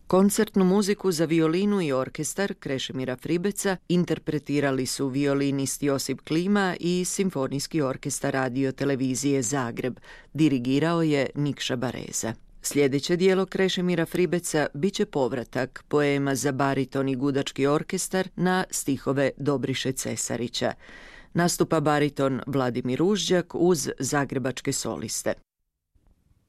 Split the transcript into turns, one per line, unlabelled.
Koncertnu muziku za violinu i orkestar Krešimira Fribeca interpretirali su violinist Josip Klima i Simfonijski orkestar Radio televizije Zagreb. Dirigirao je Nikša Bareza. Sljedeće dijelo Krešimira Fribeca bit će povratak poema za bariton i gudački orkestar na stihove Dobriše Cesarića. Nastupa bariton Vladimir Užđak uz zagrebačke soliste.